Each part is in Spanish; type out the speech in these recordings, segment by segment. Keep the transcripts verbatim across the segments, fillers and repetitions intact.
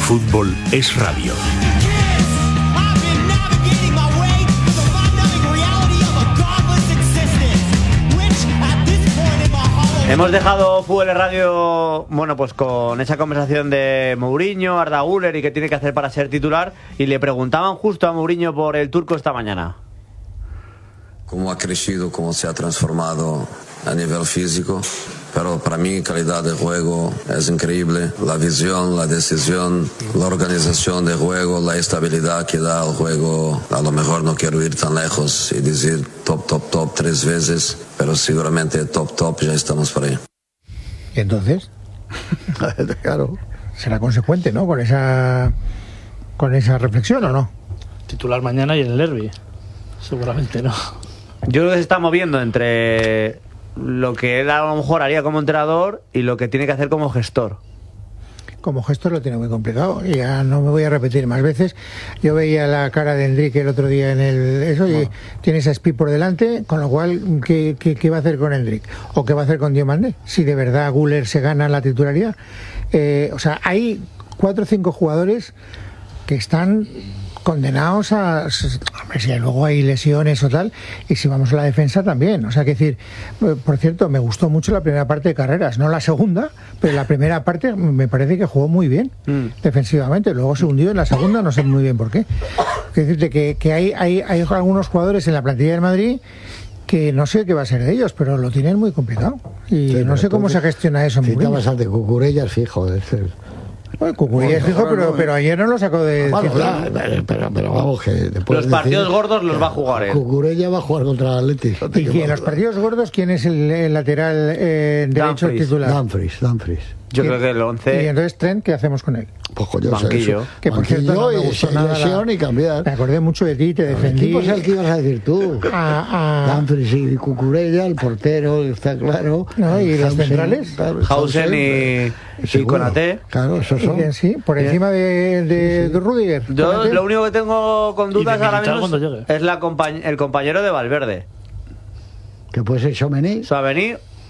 Fútbol es radio. Hemos dejado Fútbol es radio, bueno, pues con esa conversación de Mourinho, Arda Güler y qué tiene que hacer para ser titular, y le preguntaban justo a Mourinho por el turco esta mañana. Cómo ha crecido, cómo se ha transformado a nivel físico, pero para mí calidad de juego es increíble, la visión, la decisión, la organización de juego, la estabilidad que da al juego. A lo mejor no quiero ir tan lejos y decir top, top, top tres veces, pero seguramente top, top ya estamos por ahí. ¿Y entonces? Claro, será consecuente, ¿no? Con esa, con esa reflexión, ¿o no? Titular mañana y en el derbi, seguramente no. Yo creo que se está moviendo entre lo que él a lo mejor haría como entrenador y lo que tiene que hacer como gestor. Como gestor lo tiene muy complicado, y ya no me voy a repetir más veces. Yo veía la cara de Enrique el otro día en el eso, y tienes a Spi por delante, con lo cual ¿qué, qué, qué va a hacer con Enrique? ¿O qué va a hacer con Diomandé? Si de verdad Güler se gana la titularidad. Eh, o sea, hay cuatro o cinco jugadores que están condenados a, a ver si luego hay lesiones o tal, y si vamos a la defensa también. O sea, que decir, por cierto, me gustó mucho la primera parte de Carreras, no la segunda, pero la primera parte me parece que jugó muy bien mm. defensivamente, luego se hundió en la segunda, no sé muy bien por qué. Es decir, que, que hay, hay, hay algunos jugadores en la plantilla del Madrid que no sé qué va a ser de ellos, pero lo tienen muy complicado, y sí, no sé cómo se gestiona eso. Si estabas al de Cucurella, fijo, es el... Bueno, Cucurella es fijo, pero, pero ayer no lo sacó de... Bueno, claro, pero, pero vamos, que después los partidos decir, gordos los va a jugar él. Cucurella va a jugar contra el Atlético. ¿Y en los partidos gordos quién es el, el lateral eh, derecho Dumfries. titular? Dumfries, Dumfries. Yo creo que el once... Y entonces Trent, ¿qué hacemos con él? Pues coño, banquillo. Eso. Que por banquillo cierto no me y gustó nada lesión la... y cambiar. Me acordé mucho de ti, te defendí. ¿Qué es el que ibas a decir tú? A, a... Dumfries y Cucurella, el portero, está claro. No, y los centrales. Claro, Hausen y, y Konaté. Claro, esos son. Y, sí, por Bien. encima de, de, de Rudiger. Yo Konaté. Lo único que tengo con dudas ahora mismo es la compañ- el compañero de Valverde. Que puede ser Tchouaméni. Tchouaméni,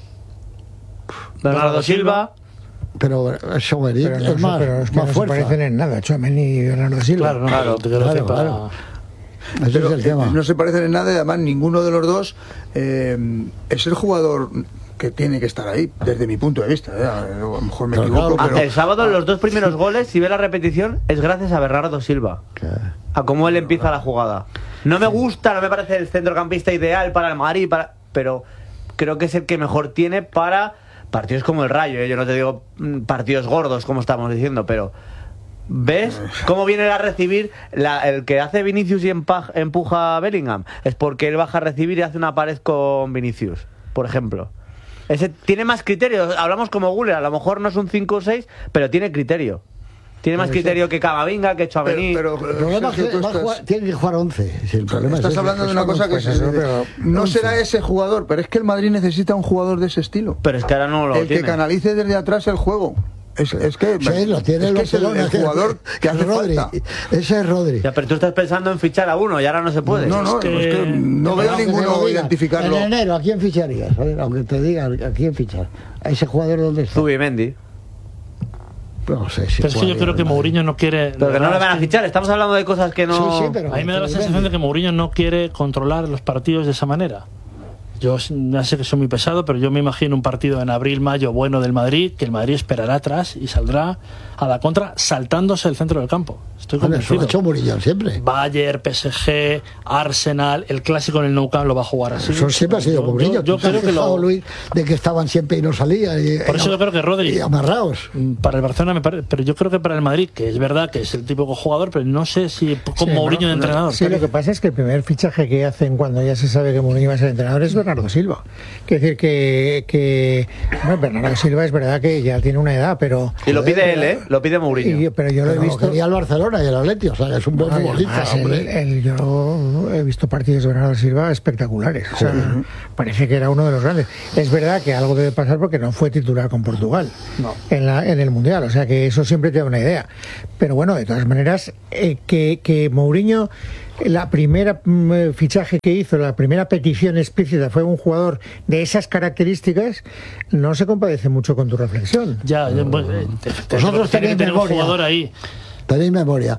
Bernardo Silva. Pero Tchouaméni pero no, es más, pero es que más no fuerza. se parecen en nada, Tchouaméni y Bernardo Silva. Claro, no, claro, claro, claro, para... claro. Ese pero, es el tema. Eh, no se parecen en nada, y además ninguno de los dos eh, es el jugador que tiene que estar ahí, desde mi punto de vista. ¿eh? A lo mejor me pero equivoco, claro, pero... El sábado los dos primeros goles, si ve la repetición, es gracias a Bernardo Silva. A cómo él empieza la jugada. No me gusta, no me parece el centrocampista ideal para el Madrid, para... pero creo que es el que mejor tiene para partidos como el Rayo. ¿eh? Yo no te digo partidos gordos, como estamos diciendo, pero... ¿Ves cómo viene a recibir la, el que hace Vinicius y empa, empuja a Bellingham? Es porque él baja a recibir y hace una pared con Vinicius, por ejemplo. Ese tiene más criterio. Hablamos como Güler, a lo mejor no es un cinco o seis, pero tiene criterio. Tiene más criterio que Camavinga, que Tchouaméni. Pero, pero, el problema es que estás... jugar, tiene que jugar once. Si el problema estás es hablando ese, de una cosa que pues es, eso, pero no once. será ese jugador, pero es que el Madrid necesita un jugador de ese estilo. Pero es que ahora no lo el tiene. que canalice desde atrás el juego. Es, es que, sí, lo tiene es, que es el, el jugador que hace Rodri. falta. Ese es Rodri. Ya, pero tú estás pensando en fichar a uno y ahora no se puede. No, no, es que, es que no veo ninguno identificarlo. En enero, ¿a quién ficharías? A ver, aunque te diga, ¿a quién fichar? ¿A ese jugador dónde está? Zubimendi. No sé si pero es que yo creo que Mourinho no quiere... Pero que no le van a fichar, estamos hablando de cosas que no... Sí, sí, pero a mí me da la sensación de que Mourinho no quiere controlar los partidos de esa manera. Yo ya sé que soy muy pesado, pero yo me imagino un partido en abril, mayo bueno del Madrid, que el Madrid esperará atrás y saldrá a la contra saltándose el centro del campo. Estoy convencido. Eso lo ha hecho Mourinho siempre. Bayern, P S G, Arsenal, el clásico en el Nou Camp lo va a jugar así. Eso siempre ha sido Mourinho. Yo, yo creo que lo... Luis, de que estaban siempre y no salían. Y, Por eso y, yo creo que Rodri... Y amarrados. Para el Barcelona me parece... Pero yo creo que para el Madrid, que es verdad que es el típico jugador, pero no sé si con sí, Mourinho no, de entrenador. Sí, lo que pasa es que el primer fichaje que hacen cuando ya se sabe que Mourinho va a ser entrenador es Bernardo Silva. Quiere decir que, que bueno, Bernardo Silva es verdad que ya tiene una edad, pero... Y lo pide él, ¿eh? Lo pide Mourinho. Y, pero yo lo pero he visto... Lo quería el Barcelona y el Atleti, o sea, es un buen no, futbolista, hombre. El, el, yo he visto partidos de Bernardo Silva espectaculares. O sea, uh-huh. Parece que era uno de los grandes. Es verdad que algo debe pasar porque no fue titular con Portugal no. en, la, en el Mundial, o sea que eso siempre te da una idea. Pero bueno, de todas maneras, eh, que, que Mourinho... La primera mm, fichaje que hizo, la primera petición explícita fue un jugador de esas características, no se compadece mucho con tu reflexión. Ya, ya pues, eh, vosotros tenéis que tener un jugador ahí Tenéis memoria.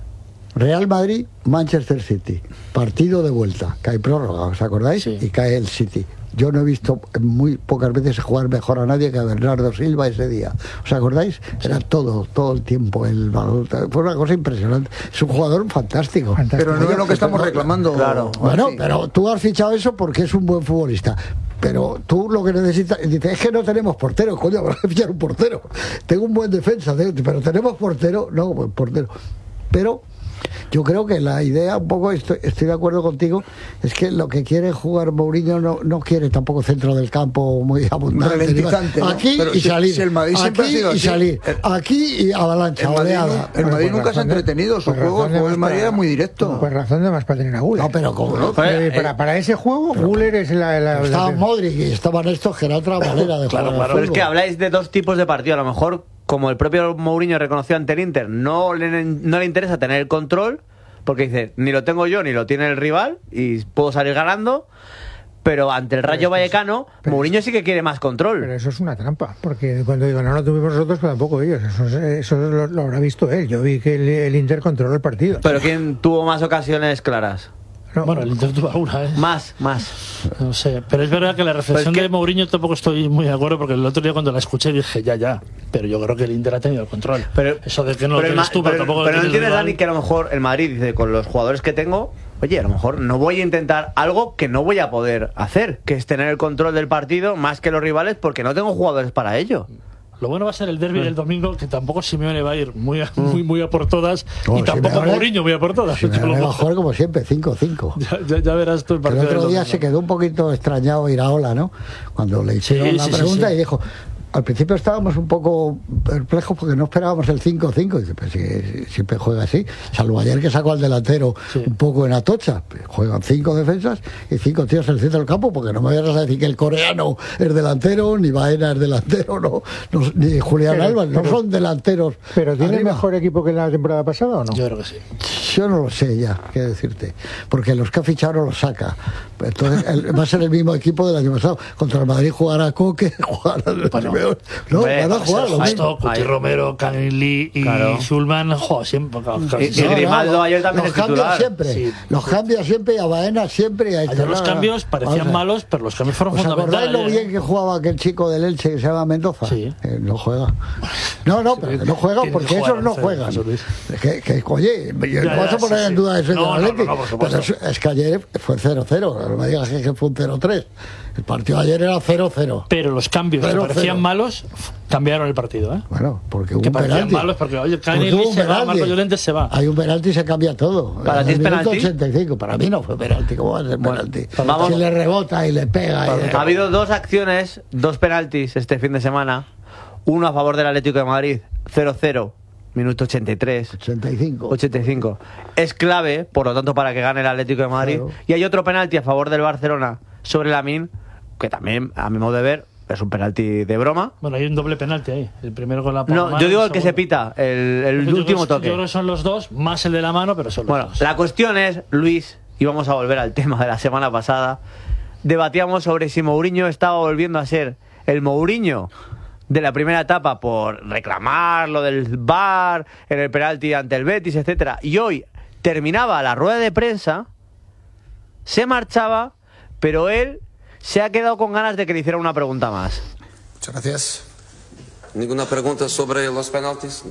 Real Madrid, Manchester City. Partido de vuelta. Cae prórroga, ¿os acordáis? Sí. Y cae el City. Yo no he visto muy pocas veces jugar mejor a nadie que a Bernardo Silva ese día. ¿Os acordáis? Era todo, todo el tiempo el balón. Fue una cosa impresionante. Es un jugador fantástico. Fantástico. Pero no es lo que estamos reclamando. Claro. Bueno, Sí. pero tú has fichado eso porque es un buen futbolista. Pero tú lo que necesitas, dices, es que no tenemos portero, coño, vamos a fichar un portero. Tengo un buen defensa, pero tenemos portero, no, buen portero. Pero yo creo que la idea, un poco, estoy, estoy de acuerdo contigo, es que lo que quiere jugar Mourinho no, no quiere tampoco centro del campo muy abundante. Ralentizante, ¿no? Aquí Pero y si- salir. si el Madrid siempre aquí ha sido y así. salir. Aquí y avalancha, El Madrid, oleada. nu- el Madrid Por nunca se ha razón de- entretenido. Su por juego, razón el de juego del más Madrid para- era muy directo. Pues razón de más para tener a Guller. No, pero como no. Joder, Eh, para, eh, para ese juego, Guller es la... la, la- Estaban la- Modric y estaban estos, que era otra manera de Claro, jugar. al claro. Pero es que fútbol. habláis de dos tipos de partido. A lo mejor, como el propio Mourinho reconoció ante el Inter, no le, no le interesa tener el control, porque dice, ni lo tengo yo, ni lo tiene el rival, y puedo salir ganando. Pero ante el Rayo Vallecano, pero Mourinho sí que quiere más control. Pero eso es una trampa, porque cuando digo, no lo tuvimos nosotros, pues tampoco ellos. Eso, es- eso lo, lo habrá visto él. Yo vi que el, el Inter controló el partido. Pero ¿quién tuvo más ocasiones claras? No, Bueno, el Inter tuvo alguna, ¿eh? Más, más. No sé, pero es verdad que la reflexión Pero es que- de Mourinho tampoco estoy muy de acuerdo, porque el otro día cuando la escuché dije, ya, ya, pero yo creo que el Inter ha tenido el control. Pero, Eso de que no lo pero el tienes Ma- tú, pero, pero- tampoco lo pero no tiene el entiendes, rival. Dani, que a lo mejor el Madrid dice, con los jugadores que tengo, oye, a lo mejor no voy a intentar algo que no voy a poder hacer, que es tener el control del partido más que los rivales, porque no tengo jugadores para ello. Lo bueno va a ser el derbi del domingo, que tampoco Simeone va a ir muy a, Mm. muy, muy a por todas, No, y tampoco Simeone- Mourinho muy a por todas. Simeone Yo lo- va a jugar como siempre, cinco cinco. ya, ya- ya verás tú el El partido otro del día domingo. se quedó un poquito extrañado Iraola, ¿no? Cuando le hicieron Sí, la sí, sí, pregunta sí. y dijo, al principio estábamos un poco perplejos porque no esperábamos el cinco cinco. Y dice, pues sí, siempre juega así, salvo ayer que sacó al delantero Sí. un poco en Atocha. Juegan cinco defensas y cinco tíos en el centro del campo, porque no me vayas a decir que el coreano es delantero, ni Baena es delantero, no, no- ni Julián Pero- Álvarez, no pero- son delanteros. ¿Pero tiene arriba. mejor equipo que la temporada pasada o no? Yo creo que sí. Yo no lo sé ya, qué decirte, porque los que ha fichado no los saca. Entonces el- va a ser el mismo equipo del año pasado. Contra el Madrid jugará Coque, jugará el Bueno, Simeone. No, hombre, van a va a jugar ser lo justo. mismo. Esto, Cuti Ahí. Romero, Canelli y Claro. Schulman, jo, siempre. Y- y Grimaldo ayer también los es cambia titular. siempre, Sí. los cambia siempre y a Baena siempre. Y a Ayer los Esteban. cambios parecían Vamos a- malos, pero los cambios fueron ¿Os acordáis fundamentales. lo ayer, bien ¿eh? que jugaba aquel chico del Elche que se llama Mendoza? Sí. Eh, no juega. No, no, pero que no juega Tiene que porque jugar, esos no sí, juegan. José Luis. Que, que, oye, no Ya, vas ya, a poner sí, en sí. duda eso No, del no, Atleti. no, no, por supuesto. Pero es, es que ayer fue cero cero. No me digas que fue un cero tres. El partido de ayer era cero cero. Pero los cambios Cero, que parecían cero. malos f- cambiaron el partido, ¿eh? Bueno, porque hubo Que un parecían penalti. malos porque, oye, Porque Canelli hubo un se va, penalti. Marco Llorente se va. Hay un penalti y se cambia todo. ¿Para En ti el es minuto penalti? ochenta y cinco. Para mí no fue penalti. ¿Cómo va a ser Bueno, penalti? vamos- Si le rebota y le pega. y- Ha habido dos acciones, dos penaltis este fin de semana. Uno a favor del Atlético de Madrid, cero cero, minuto ochenta y tres. ochenta y cinco. ochenta y cinco. Es clave, por lo tanto, para que gane el Atlético de Madrid. Claro. Y hay otro penalti a favor del Barcelona sobre Lamine, que también, a mi modo de ver, es un penalti de broma. Bueno, hay un doble penalti ahí. El primero con la No, mano, yo digo el que se segundo. pita, el, el Yo creo último que- toque. Yo creo que son los dos, más el de la mano, pero son los Bueno, dos. la cuestión es, Luis, y vamos a volver al tema de la semana pasada, debatíamos sobre si Mourinho estaba volviendo a ser el Mourinho de la primera etapa por reclamar lo del V A R, en el penalti ante el Betis, etcétera. Y hoy terminaba la rueda de prensa, se marchaba, pero él se ha quedado con ganas de que le hiciera una pregunta más. Muchas gracias. ¿Ninguna pregunta sobre los penaltis?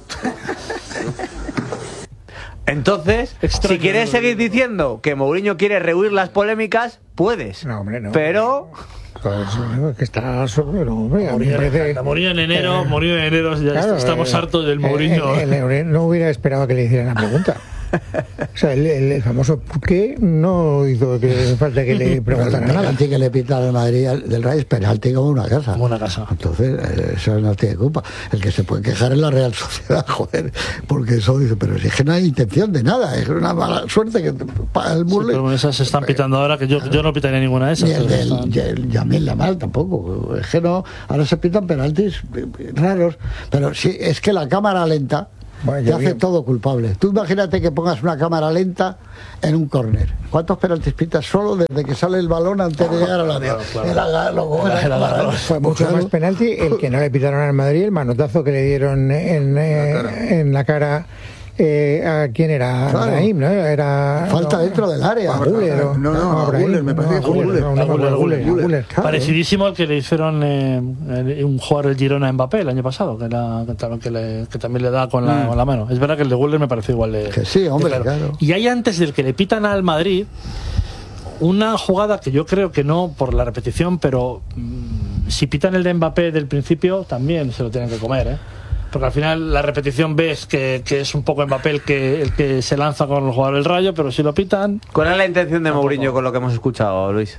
Entonces, Extraño, si quieres ¿no? seguir diciendo que Mourinho quiere rehuir las polémicas, puedes. No, hombre, no. Pero Pues, que está sobre, no, hombre, a mí me Mourinho, parece... Mourinho en enero, Eh, Mourinho en enero, ya Claro, estamos eh, hartos del eh, Mourinho. el- el- el- no hubiera esperado que le hicieran la pregunta. O sea, el, el- el famoso ¿qué? No hizo que falta que le Pero el preguntara nada. penalti que le pita al Madrid al- del Rayo es penalti como una casa. Como una casa. Entonces, eh, eso no tiene culpa. El que se puede quejar es la Real Sociedad, joder, porque eso dice, pero si es que no hay intención de nada, es una mala suerte que te paga el Sí, burle. pero esas se están pitando ahora, que yo, yo no pitaría ninguna de esas. Ni el pero del están- y el Yamil Lamal tampoco. Es que no, ahora se pitan penaltis eh, eh, raros, pero sí, es que la cámara lenta Bueno, te yo hace vi- todo culpable. Tú imagínate que pongas una cámara lenta en un córner. ¿Cuántos penaltis pitas solo desde que sale el balón antes de llegar a la Claro, claro. El agarro, El- el agarro. Fue mucho Claro. más penalti el que no le pitaron al Madrid, el manotazo que le dieron en, eh, en la cara Eh, ¿a quién era? Claro. Naim, ¿no? Era, Falta no, dentro del área. a Guller, o- No, no, a Brahim, Guller, me parece no, que fue Guller. no, no, A Guller, no, Guller, Guller, Guller. claro. Parecidísimo al que le hicieron eh, eh, un jugador del Girona a Mbappé el año pasado, que, era, que, tam- que le- que también le da con la, Mm. con la mano. Es verdad que el de Guller me pareció igual de. Que sí, hombre, de claro. Y hay antes del que le pitan al Madrid una jugada que yo creo que no por la repetición, pero mm, si pitan el de Mbappé del principio, también se lo tienen que comer, ¿eh? Porque al final la repetición ves que, que es un poco Mbappé el que, el que se lanza con el jugador del Rayo, pero si lo pitan. ¿Cuál es la intención de Tampoco. Mourinho con lo que hemos escuchado, Luis?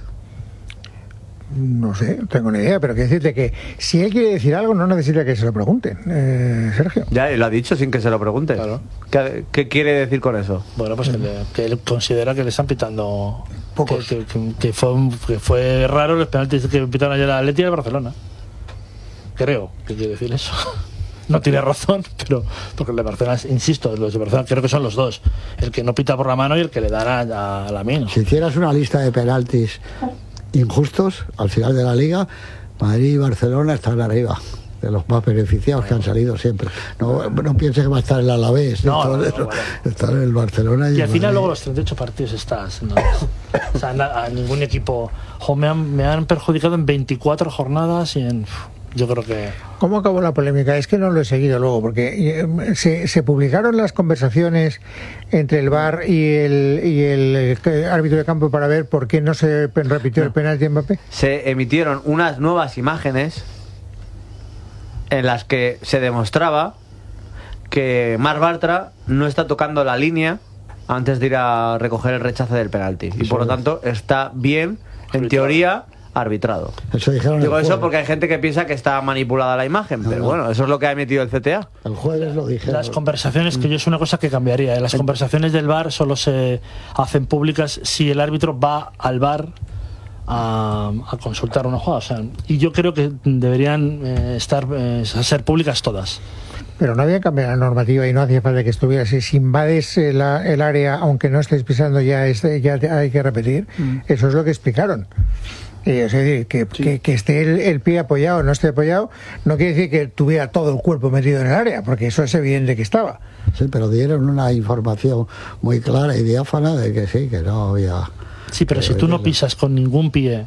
No sé, no tengo ni idea, pero quiero decirte que si él quiere decir algo, no necesita que se lo pregunten, eh, Sergio. Ya lo ha dicho sin que se lo pregunte. Claro. ¿Qué, qué quiere decir con eso? Bueno, pues que, le- que él considera que le están pitando. Pocos. Que, que- que fue, un- que fue raro los penaltis que pitaron ayer al Atleti y al Barcelona. Creo que quiere decir eso. No tiene razón, pero porque el de Barcelona, insisto, los de Barcelona creo que son los dos. El que no pita por la mano y el que le dará a, a la mano. Si hicieras una lista de penaltis injustos al final de la liga, Madrid y Barcelona están arriba de los más beneficiados que han salido siempre. No, no pienses que va a estar el Alavés, No, todo no, no, eso. bueno. Está en el Barcelona y, Y al el final Madrid. luego los treinta y ocho partidos estás. ¿no? O sea, na- a ningún equipo. Jo, me, han, me han perjudicado en veinticuatro jornadas y en. Yo creo que. ¿Cómo acabó la polémica? Es que no lo he seguido luego, porque eh, se, se publicaron las conversaciones entre el V A R y el, y el eh, árbitro de campo para ver por qué no se pe- repitió el penalti de Mbappé. Se emitieron unas nuevas imágenes en las que se demostraba que Marc Bartra no está tocando la línea antes de ir a recoger el rechace del penalti. Y por lo tanto está bien, en Arbitrado. teoría, arbitrado. Eso dijeron Digo el eso jueves. porque hay gente que piensa que está manipulada la imagen, pero no. bueno, eso es lo que ha emitido el C T A. El jueves lo dijeron. Las conversaciones, que yo es una cosa que cambiaría. ¿eh? Las conversaciones del V A R solo se hacen públicas si el árbitro va al V A R a, a consultar una jugada. O sea, y yo creo que deberían eh, estar eh, ser públicas todas. Pero no había cambiado la normativa y no hacía falta que estuviera así. Si invades el, el área, aunque no estés pisando, ya, es, ya te- hay que repetir. Eso es lo que explicaron. Y, es decir, que, que, que esté el, el pie apoyado o no esté apoyado, no quiere decir que tuviera todo el cuerpo metido en el área, porque eso es evidente que estaba. Sí, pero dieron una información muy clara y diáfana de que sí, que no había... Sí, pero si tú no pisas con ningún pie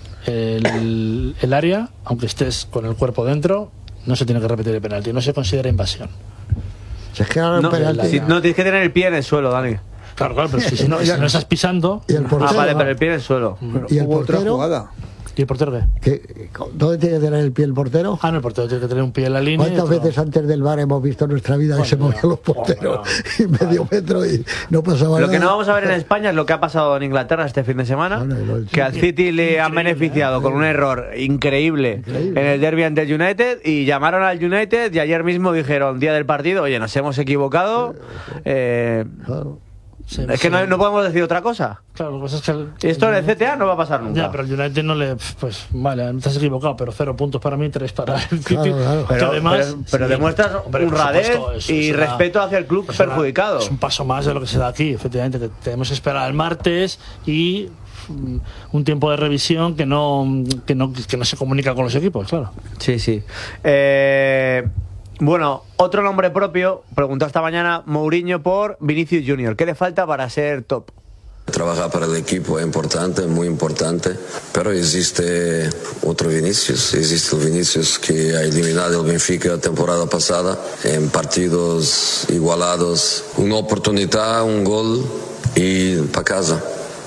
el, el área, aunque estés con el cuerpo dentro, no se tiene que repetir el penalti. No se considera invasión. Si es que ahora el No, penalti- si- no, tienes que tener el pie en el suelo, Dani. Claro, claro, pero si, si no, si no estás pisando. Y el portero, Ah, vale, pero el pie en el suelo. Pero ¿Y el hubo otra portero? jugada. ¿Y el portero qué? que- ¿dónde tiene que tener el pie el portero? Ah, no, el portero tiene que tener un pie en la línea. y ¿Cuántas otro- veces antes del V A R hemos visto en nuestra vida que Bueno, se movían ya. los porteros Bueno, y medio metro y no pasaba Lo nada? que no vamos a ver en España es lo que ha pasado en Inglaterra este fin de semana, Bueno, y lo- que al City le han Increíble, beneficiado con un error increíble, Increíble. en el derby ante el United, y llamaron al United y ayer mismo dijeron, día del partido, oye, nos hemos equivocado. eh, Claro. se- es que se- no, no podemos decir otra cosa. Claro, lo que pasa es que. el- Esto en el C T A no va a pasar nunca. Ya, pero el United no le. Pues vale, te has equivocado, pero cero puntos para mí, tres para el City. Claro, claro. Que Pero, además. pero- pero sí, demuestras hombre, por honradez supuesto, es- y es una- respeto hacia el club es una- perjudicado. Es un paso más de lo que se da aquí, efectivamente. Que tenemos que esperar al martes y mm, un tiempo de revisión que no, que no, que no se comunica con los equipos, claro. Sí, sí. Eh, bueno, otro nombre propio, preguntó esta mañana Mourinho por Vinicius Junior. ¿Qué le falta para ser top? Trabajar para el equipo es importante, muy importante, pero existe otro Vinicius, existe el Vinicius que ha eliminado el Benfica la temporada pasada en partidos igualados, una oportunidad, un gol y para casa.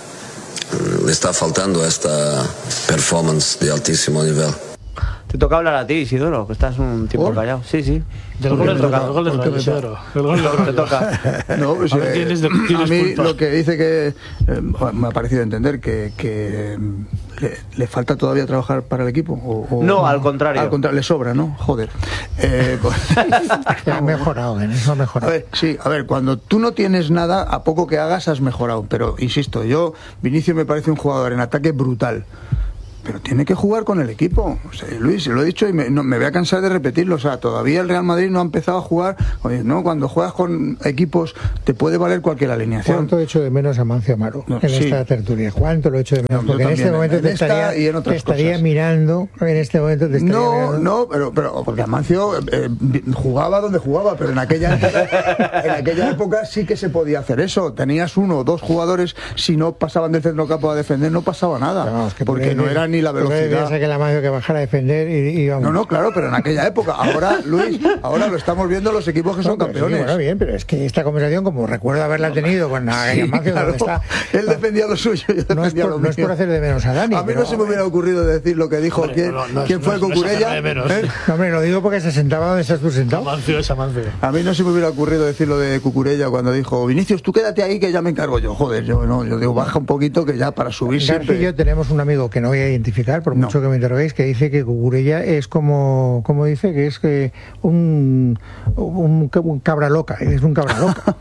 Le está faltando esta performance de altísimo nivel. Te toca hablar a ti, Isidoro, que estás un tiempo ¿Por? callado. Sí, sí. Del gol del Te toca. Rayo, el gol del ¿Por qué Rayo, me Isidoro. El gol del Rayo. Te toca. No, pues, A ver, eh, ¿tienes de- a tienes mí culpa? lo que dice que eh, me ha parecido entender que, que mm, le, le falta todavía trabajar para el equipo. O, o- No, al contrario. Al contrario, le sobra, ¿no? Joder. Eh, pues- Ha mejorado, en eso ha A mejorado. ver, sí, a ver, cuando tú no tienes nada, a poco que hagas has mejorado. Pero, insisto, yo, Vinicius me parece un jugador en ataque brutal. pero tiene que jugar con el equipo. O sea, Luis, lo he dicho y me, no, me voy a cansar de repetirlo. O sea, todavía el Real Madrid no ha empezado a jugar. Oye, no, cuando juegas con equipos te puede valer cualquier alineación. ¿Cuánto he hecho de menos a Mancio Amaro no, en sí. esta tertulia? ¿Cuánto lo he hecho de menos? No, porque en también, este momento en te esta estaría, y en otras te estaría cosas. mirando, en este momento te estaría No, mirando. no, pero, pero porque Amancio eh, jugaba donde jugaba, pero en aquella época, en aquella época sí que se podía hacer eso. Tenías uno o dos jugadores, si no pasaban del centrocampo a defender, no pasaba nada, No, es que porque no era ni la velocidad. Que la Mancio que bajara a defender y, y vamos. No, no, claro, pero en aquella época. Ahora, Luis, ahora lo estamos viendo los equipos que son No, pero sí, campeones. bueno, bien, pero es que esta conversación, como recuerdo haberla tenido con aquella Sí, Mancio, claro. donde está. Él defendía lo suyo, yo defendía No es, por, lo no es mío. por hacer de menos a Dani. A mí pero, no se me hubiera ocurrido decir lo que dijo. Hombre, ¿Quién, no, no, ¿quién no, fue no, no es Cucurella? sacar de menos. ¿Eh? No, hombre, lo digo porque se sentaba donde estás tú sentado. Amancio es Amancio. A mí no se me hubiera ocurrido decir lo de Cucurella cuando dijo, Vinicius, tú quédate ahí que ya me encargo yo. Joder, yo no, yo digo, baja un poquito que ya para subir García siempre. y yo tenemos un amigo que no voy a identificar, por No. mucho que me interroguéis, que dice que Cucurella es como, como dice, que es que un, un, un cabra loca, es un cabra loca.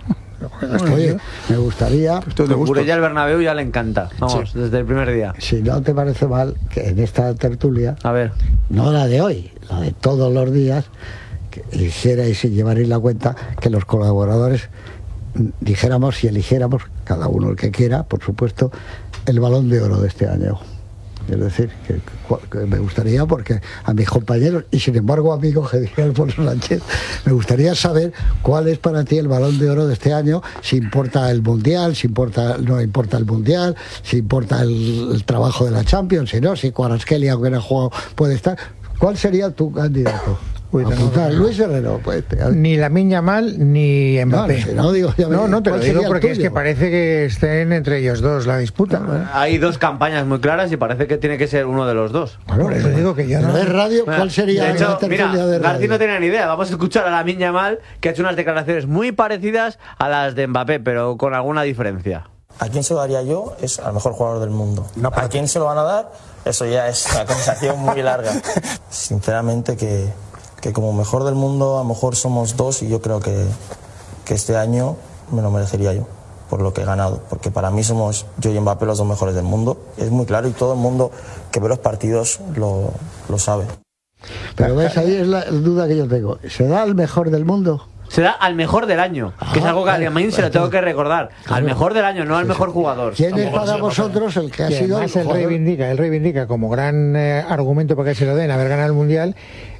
Oye, me gustaría, Esto es de gusto. Cucurella el Bernabéu ya le encanta. Vamos, Sí. desde el primer día. si no te parece mal, que en esta tertulia, A ver. no la de hoy, la de todos los días, que eligierais y llevaréis la cuenta que los colaboradores mm, dijéramos y eligiéramos, cada uno el que quiera, por supuesto, el Balón de Oro de este año. Es decir, que, que me gustaría, porque a mis compañeros, y sin embargo amigo que dije Alfonso Sánchez, me gustaría saber cuál es para ti el Balón de Oro de este año, si importa el Mundial, si importa no importa el Mundial, si importa el, el trabajo de la Champions, si no, si Kvaratskhelia, aunque no ha jugado, puede estar. ¿Cuál sería tu candidato? Uy, no, Apuntar, no, no. Luis Herrero, pues, te- Ni Lamine Yamal ni Mbappé. No, no, no, digo, ya me- no, no, te lo ¿cuál digo sería el porque es tuyo? que parece que estén entre ellos dos la disputa. Hay dos campañas muy claras y parece que tiene que ser uno de los dos. Bueno, Por eso digo que yo pero no- de radio, ¿cuál sería de la hecho, tertulia mira, de García radio? no tenía ni idea. Vamos a escuchar a Lamine Yamal, que ha hecho unas declaraciones muy parecidas a las de Mbappé, pero con alguna diferencia. ¿A quién se lo daría yo? Es al mejor jugador del mundo. ¿A quién se lo van a dar? Eso ya es una conversación muy larga. Sinceramente que, que como mejor del mundo a lo mejor somos dos y yo creo que, que este año me lo merecería yo por lo que he ganado. Porque para mí somos yo y Mbappé los dos mejores del mundo. Es muy claro y todo el mundo que ve los partidos lo, lo sabe. Pero ves, ahí es la duda que yo tengo. ¿Se da el mejor del mundo? Se da al mejor del año, que es Ah, algo que a vale, Lamine se lo vale. tengo que recordar. Claro. Al mejor del año, no al mejor jugador. ¿Quién es Tampoco para se lo vosotros el que ha Y sido el además él jugador? reivindica, él reivindica como gran eh, argumento para que se lo den haber ganado el Mundial,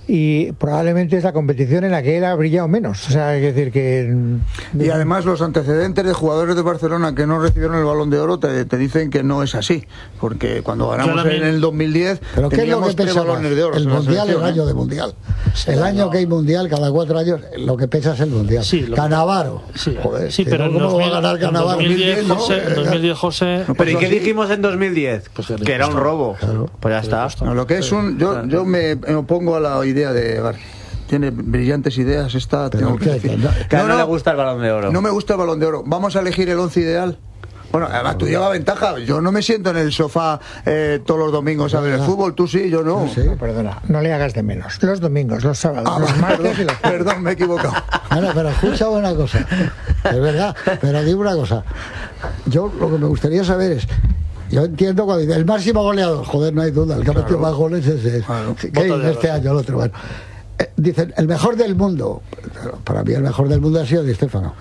y probablemente es la competición en la que él ha brillado menos. O sea, hay que decir que... Y además los antecedentes de jugadores de Barcelona que no recibieron el Balón de Oro te, te dicen que no es así, porque cuando ganamos también- en el dos mil diez ¿Pero qué es lo teníamos que tres pesa más? balones de oro. El en la Mundial, el selección, año ¿eh? de Mundial. El año que hay Mundial, cada cuatro años, lo que pesa es el Mundial. Sí, lo- Canavaro. Sí, Joder, sí que pero no, en, ¿cómo dos mil, va a ganar en Canavaro? dos mil diez, ¿no? José, en dos mil diez, José, Pero ¿y qué así. dijimos en dos mil diez? Pues que le que era un costó. robo. Pues ya está. No, lo que es un, yo, yo me me opongo a la idea de García. Tiene brillantes ideas esta. Pero tengo que ¿qué? decir. Que no- Que a él No, no, no, le gusta el Balón de Oro. No me gusta el Balón de Oro. Vamos a elegir el once ideal. Bueno, además tú llevas ventaja. Yo no me siento en el sofá eh, todos los domingos a ver el fútbol. Tú sí, yo no. Sí. No, perdona, no le hagas de menos. Los domingos, los sábados, Ah, los martes perdón, y los... perdón, me he equivocado. Bueno, pero escucha una cosa, es verdad, pero digo una cosa. Yo lo que me gustaría saber es, yo entiendo cuando dice el máximo goleador, joder, no hay duda, el que ha metido más goles es ese. Claro. ¿Qué Voto de dice este oro. año, el otro? Bueno, eh, dicen el mejor del mundo. Pero para mí el mejor del mundo ha sido Di Stéfano.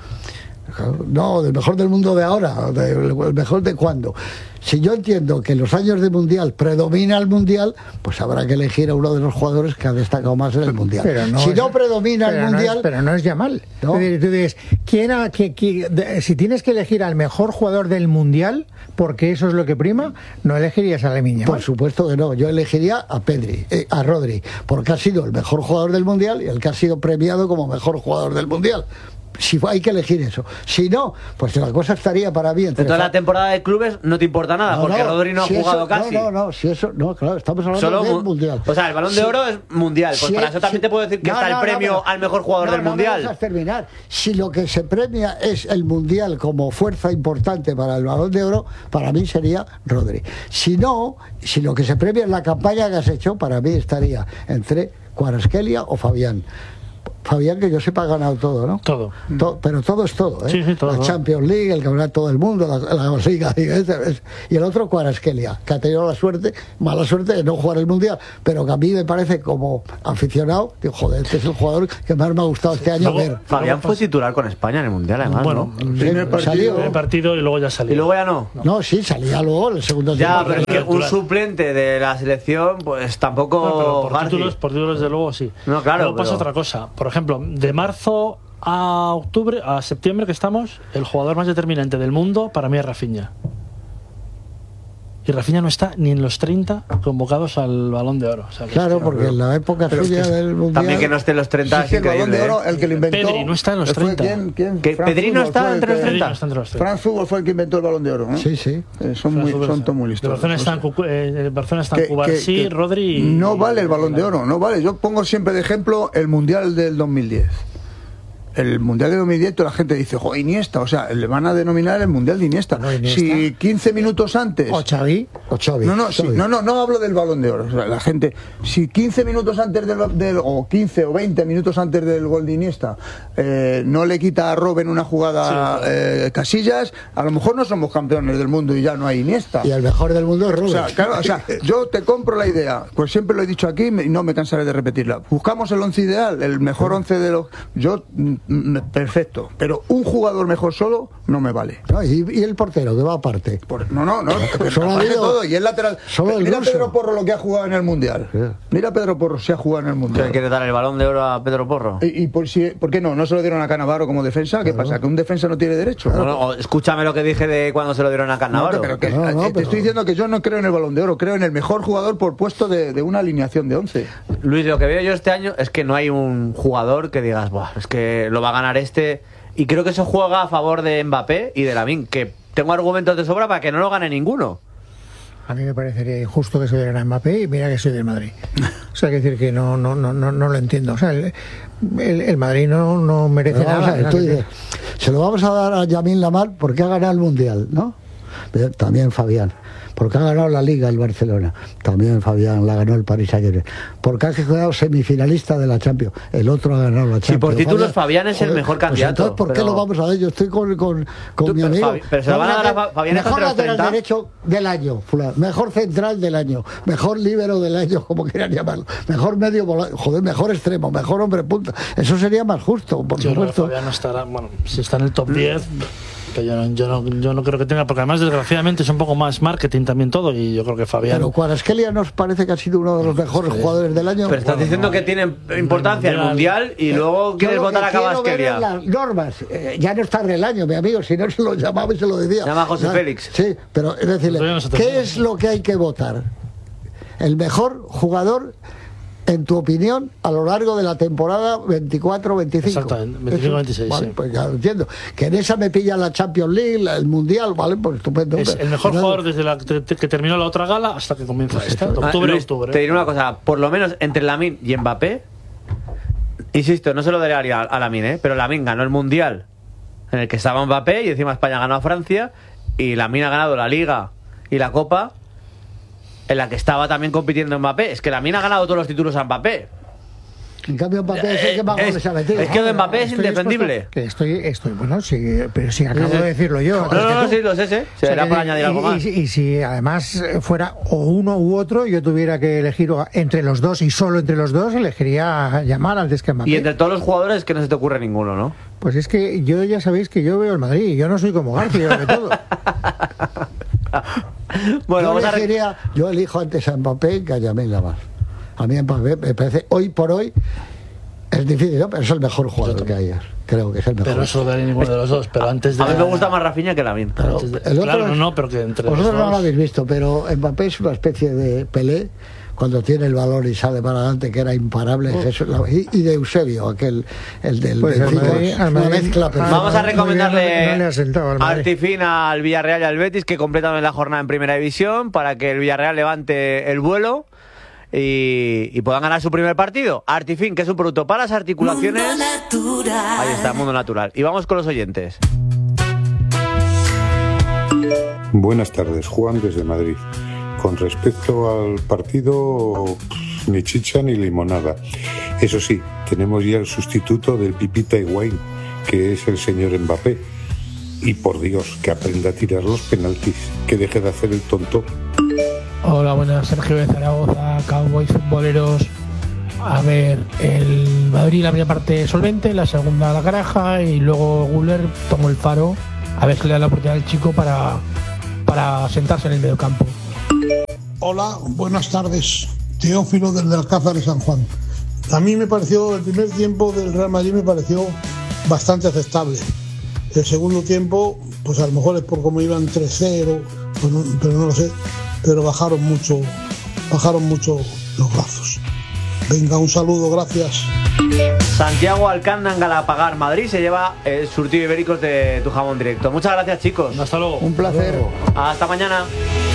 No, del mejor del mundo de ahora, del el mejor de cuándo. Si yo entiendo que en los años de Mundial predomina el Mundial, pues habrá que elegir a uno de los jugadores que ha destacado más en el Mundial. Pero no si es- no predomina pero el no Mundial... es- pero no es Yamal. ¿No? Es decir, tú dices, ¿quién ha- qué- qué- de- si tienes que elegir al mejor jugador del Mundial, porque eso es lo que prima, no elegirías a Lamine Yamal. Por supuesto que no, yo elegiría a Pedri, eh, a Rodri, porque ha sido el mejor jugador del Mundial y el que ha sido premiado como mejor jugador del Mundial. Si hay que elegir eso. Si no, pues la cosa estaría para mí entre... En toda la temporada de clubes no te importa nada, No, porque no, Rodri no ha si jugado eso- casi. No, no, no, si eso... No, claro, estamos hablando Solo del mu- Mundial. O sea, el Balón de Si- Oro es mundial. Pues si- para eso también si- te puedo decir que no, está no, el no, premio pero- al mejor jugador no, del no me mundial. dejas terminar. Si lo que se premia es el Mundial como fuerza importante para el Balón de Oro, para mí sería Rodri. Si no, si lo que se premia es la campaña que has hecho, para mí estaría entre Kvaratskhelia o Fabián. Fabián, que yo sepa, ha ganado todo, ¿no? Todo. To- pero todo es todo, ¿eh? Sí, sí, todo. La Champions League, el campeonato del mundo, la, la Liga. Y el otro, Kvaratskhelia, que ha tenido la suerte, mala suerte de no jugar el Mundial, pero que a mí me parece como aficionado, digo, joder, este es el jugador que más me ha gustado este año Luego, ver. Fabián fue titular con España en el Mundial, además, Bueno, ¿no? Primer Sí, partido. salió. primer partido y luego ya salió. Y luego ya no. No, sí, salía luego el segundo Ya, tiempo. pero es que un titular. suplente de la selección, pues tampoco... No, pero por Garci. títulos, por títulos, desde luego, sí. No, claro, Luego pasa pero- otra cosa. Por ejemplo, de marzo a octubre, a septiembre que estamos, el jugador más determinante del mundo para mí es Rafinha. Y Rafinha no está ni en los treinta convocados al Balón de Oro. O sea, que Claro, hostia, porque en la época Pero suya es que del Mundial... También que no esté en los treinta Sí, es sí, el Balón increíble, de ¿eh? Oro, el que lo inventó. Pedri no está en los ¿Fue treinta. ¿Quién? quién? Que Fran Pedri no Fútbol está fue el entre los que- Pedri treinta. no está entre los treinta. Fran Fútbol fue el que inventó el Balón de Oro, ¿no? Sí, sí. Eh, son, muy, son todos muy listos. De Barcelona están, O sea, Cucu- eh, de Barcelona están que- Cubarsí, que- que Rodri y... No vale el Balón de Oro, no vale. Yo pongo siempre de ejemplo el Mundial del dos mil diez. El Mundial de dos mil diez, toda la gente dice, jo, Iniesta, o sea, le van a denominar el Mundial de Iniesta. No, Iniesta. Si quince minutos antes... O Xavi. O Xavi. No, no, sí, Xavi. no, no, no hablo del Balón de Oro. O sea, la gente, si quince minutos antes del, del- o quince o veinte minutos antes del gol de Iniesta, eh, no le quita a Robben una jugada eh, Casillas, a lo mejor no somos campeones del mundo y ya no hay Iniesta. Y el mejor del mundo es O Rubén. sea, claro, o sea, yo te compro la idea, pues siempre lo he dicho aquí y no me cansaré de repetirla. Buscamos el once ideal, el mejor once de los... Yo, mm, mm, perfecto, pero un jugador mejor solo no me vale. No, y, y el portero, que va aparte. Por- no, no, no, pero Solo ha aparte de habido- todo, y el lateral. solo el Mira ruso. Pedro Porro lo que ha jugado en el Mundial. Sí. Mira Pedro Porro si ha jugado en el ¿Que Mundial. le quiere dar el Balón de Oro a Pedro Porro? ¿Y, y por, si, por qué no? ¿No se lo dieron a Cannavaro como defensa? ¿Qué pasa? ¿Que un defensa no tiene derecho? Bueno, o- escúchame lo que dije de cuando se lo dieron a No, Cannavaro. pero que- No, no, eh, te pero- estoy diciendo que yo no creo en el Balón de Oro, creo en el mejor jugador por puesto de, de una alineación de once. Luis, lo que veo yo este año es que no hay un jugador que digas, Buah, es que lo va a ganar este. Y creo que eso juega a favor de Mbappé y de Lamine, que tengo argumentos de sobra para que no lo gane ninguno. A mí me parecería injusto que se diera a Mbappé y mira que soy del Madrid. O sea, hay que decir que no, no, no, no, no lo entiendo. O sea, el, el, el Madrid no, no merece Pero vamos nada. a ver, O tú sea, que- dices, se lo vamos a dar a Yamin Lamar porque ha ganado el Mundial, ¿no? Pero también Fabián. Porque ha ganado la Liga el Barcelona. También Fabián la ganó el Paris Saint-Germain. Porque ha quedado semifinalista de la Champions. El otro ha ganado la Champions. Sí, por títulos Fabián es el mejor pues candidato, entonces, ¿por qué pero- lo vamos a dar? Yo estoy con, con, con Tú, mi pero amigo. Fabi- pero se lo van a Vamos dar a hacer Fa- Fabián mejor contra los lateral treinta. derecho del año, fulano. Mejor central del año. Mejor líbero del año, como quieran llamarlo. Mejor medio volante. Joder, mejor extremo. Mejor hombre punta. Eso sería más justo, por Yo creo que supuesto. Fabián no estará, bueno, si está en el top diez, que yo, no- yo, no, yo no creo que tenga, porque además desgraciadamente es un poco más marketing también todo, y yo creo que Fabián... Pero Kvaratskhelia nos parece que ha sido uno de los mejores jugadores del año. Pero estás diciendo que tiene importancia el Mundial y luego Yo quieres lo que votar a quiero ver Kvaratskhelia. es las normas. Eh, ya no está del año, mi amigo, si no se lo llamaba y se lo decía. Llama a José Ya, Félix. Sí, pero es decirle, Todavía no se termina. ¿qué es lo que hay que votar? El mejor jugador, en tu opinión, a lo largo de la temporada veinticuatro veinticinco. Exactamente, veinticinco veintiséis, Vale, sí. pues ya lo entiendo. Que en esa me pilla la Champions League, la- el Mundial, vale, pues estupendo. Es hombre. el mejor No, jugador desde la que, que terminó la otra gala hasta que comienza esta. Ah, Octubre, Luis, octubre. Te diré una cosa, por lo menos entre Lamine y Mbappé, insisto, no se lo daría a, a Lamine, ¿eh? Pero Lamine ganó el Mundial en el que estaba Mbappé y encima España ganó a Francia y Lamine ha ganado la Liga y la Copa en la que estaba también compitiendo Mbappé. Es que Lamine ha ganado todos los títulos a Mbappé. En cambio, Mbappé es el que más Es- goles ha metido. es que lo de Mbappé es Estoy indefendible. dispuesto- Que estoy, estoy, bueno, sí, pero si acabo Sí, sí. de decirlo yo. No, antes no, que no, tú. sí, lo sé, sí. O sea, Será que- para añadir y- algo más. Y, y si además fuera o uno u otro, yo tuviera que elegir entre los dos y solo entre los dos, elegiría a Yamal antes que a Mbappé. Y entre todos los jugadores que no se te ocurre ninguno, ¿no? Pues es que yo ya sabéis que yo veo el Madrid, yo no soy como García, yo de todo. Bueno, yo, vamos a... re- elegiría- yo elijo antes a Mbappé que a Yamin Lamar. A mí Mbappé me parece, hoy por hoy, es difícil, ¿no? Pero es el mejor jugador que hay. Creo que es el mejor. Pero eso de ninguno de los dos. Pero antes de. A mí me gusta más Rafinha que Lamine. Pero antes de- el otro claro, es- no, no, pero que entre los Vosotros no dos- lo habéis visto, pero Mbappé es una especie de Pelé cuando tiene el valor y sale para adelante, que era imparable. Jesús, la- y, y de Eusebio, aquel, el del Pues al Benfica, Madrid- al una Madrid- mezcla perfecta. Vamos a Muy bien, recomendarle no le ha sentado al Madrid. Artifin al Villarreal y al Betis que completan la jornada en Primera División para que el Villarreal levante el vuelo y, y puedan ganar su primer partido. Artifin, que es un producto para las articulaciones. Mundo Natural. Ahí está, Mundo Natural. Y vamos con los oyentes. Buenas tardes, Juan desde Madrid. Con respecto al partido, ni chicha ni limonada. Eso sí, tenemos ya el sustituto del Pipita Higuaín, que es el señor Mbappé. Y por Dios, que aprenda a tirar los penaltis, que deje de hacer el tonto. Hola, buenas, Sergio de Zaragoza, Cowboys futboleros. A ver, el Madrid la primera parte solvente, la segunda la caraja y luego Güler tomó el faro. A ver si le da la oportunidad al chico para, para sentarse en el mediocampo. Hola, buenas tardes. Teófilo desde Alcázar de San Juan. A mí me pareció, el primer tiempo del Real Madrid me pareció bastante aceptable. El segundo tiempo, pues a lo mejor es por cómo iban tres cero, pues no, pero no lo sé. Pero bajaron mucho, bajaron mucho los brazos. Venga, un saludo, gracias. Santiago Alcántara, Galapagar, Madrid se lleva el surtido ibéricos de Tu Jamón Directo. Muchas gracias, chicos. Hasta luego. Un placer. Hasta mañana.